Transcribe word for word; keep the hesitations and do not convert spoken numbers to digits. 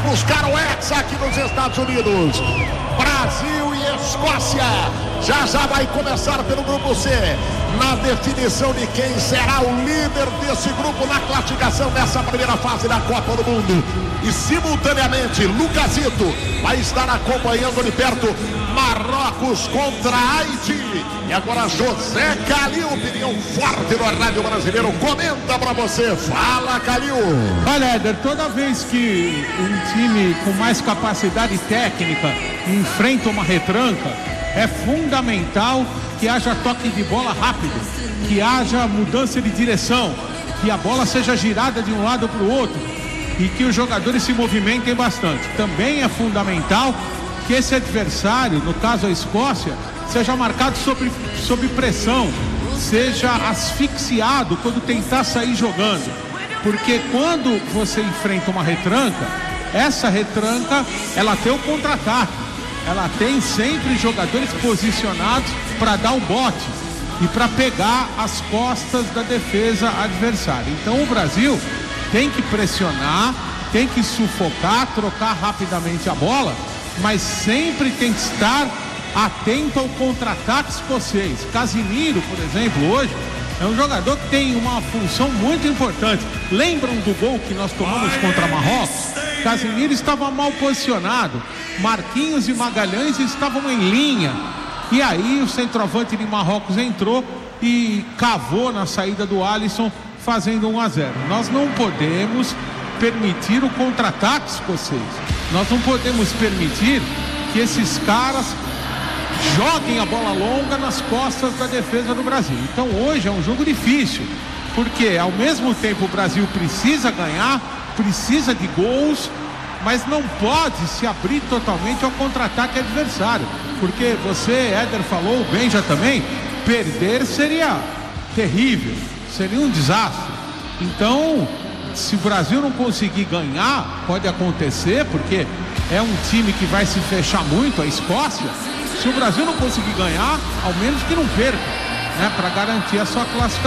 buscar o Hexa aqui nos Estados Unidos. Brasil e Escócia. Já já vai começar pelo grupo C, na definição de quem será o líder desse grupo na classificação dessa primeira fase da Copa do Mundo. E simultaneamente Lucasito vai estar acompanhando de perto Marrocos contra Haiti. E agora José Calil, opinião forte no Rádio Brasileiro, comenta pra você. Fala, Calil. Olha, Éder, toda vez que um time com mais capacidade técnica enfrenta uma retranca, é fundamental que haja toque de bola rápido, que haja mudança de direção, que a bola seja girada de um lado para o outro e que os jogadores se movimentem bastante. Também é fundamental que esse adversário, no caso a Escócia, seja marcado sob, sob pressão, seja asfixiado quando tentar sair jogando. Porque quando você enfrenta uma retranca, essa retranca, ela tem o contra-ataque. Ela tem sempre jogadores posicionados para dar o bote e para pegar as costas da defesa adversária. Então o Brasil tem que pressionar, tem que sufocar, trocar rapidamente a bola, mas sempre tem que estar atento ao contra-ataque escocês. Casimiro, por exemplo, hoje é um jogador que tem uma função muito importante. Lembram do gol que nós tomamos contra Marrocos? Casimiro estava mal posicionado, Marquinhos e Magalhães estavam em linha, e aí o centroavante de Marrocos entrou e cavou na saída do Alisson, fazendo um a zero. Nós não podemos permitir o contra-ataque escocês. Nós não podemos permitir que esses caras joguem a bola longa nas costas da defesa do Brasil. Então hoje é um jogo difícil, porque ao mesmo tempo o Brasil precisa ganhar, precisa de gols, mas não pode se abrir totalmente ao contra-ataque adversário, porque você, Éder, falou, o Benja também, perder seria terrível, seria um desastre. Então, se o Brasil não conseguir ganhar, pode acontecer, porque é um time que vai se fechar muito, a Escócia. Se o Brasil não conseguir ganhar, ao menos que não perca, né, para garantir a sua classificação.